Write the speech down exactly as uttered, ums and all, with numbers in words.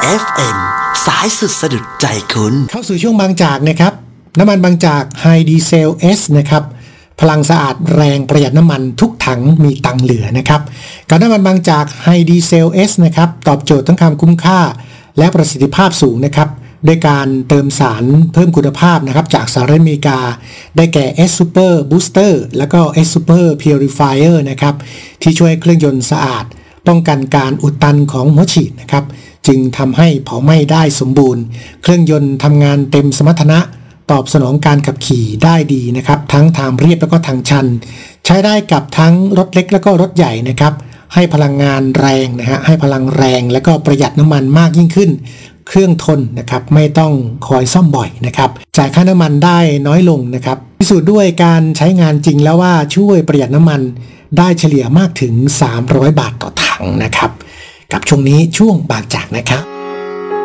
เอฟ เอ็ม สายสุดสะดุดใจคุณเข้าสู่ช่วงบางจากนะครับน้ำมันบางจาก High Diesel S นะครับพลังสะอาดแรงประหยัดน้ำมันทุกถังมีตังเหลือนะครับกับน้ำมันบางจาก High Diesel S นะครับตอบโจทย์ทั้งความคุ้มค่าและประสิทธิภาพสูงนะครับด้วยการเติมสารเพิ่มคุณภาพนะครับจากสหรัฐอเมริกาได้แก่ S Super Booster แล้วก็ S Super Purifier นะครับที่ช่วยเครื่องยนต์สะอาดป้องกันการอุดตันของหัวฉีดนะครับจึงทำให้เผาไหม้ได้สมบูรณ์เครื่องยนต์ทำงานเต็มสมรรถนะตอบสนองการขับขี่ได้ดีนะครับทั้งทางเรียบแล้วก็ทางชันใช้ได้กับทั้งรถเล็กแล้วก็รถใหญ่นะครับให้พลังงานแรงนะฮะให้พลังแรงแล้วก็ประหยัดน้ำมันมากยิ่งขึ้นเครื่องทนนะครับไม่ต้องคอยซ่อมบ่อยนะครับจ่ายค่าน้ำมันได้น้อยลงนะครับพิสูจน์ด้วยการใช้งานจริงแล้วว่าช่วยประหยัดน้ำมันได้เฉลี่ยมากถึงสามร้อยบาทต่อถังนะครับกับช่วงนี้ช่วงบางจากนะครับ